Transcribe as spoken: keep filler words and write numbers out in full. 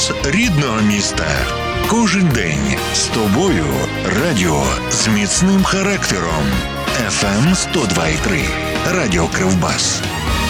голос рідного міста. Кожен день з тобою. Радіо з міцним характером. еф ем сто два і три. Радіо Кривбас.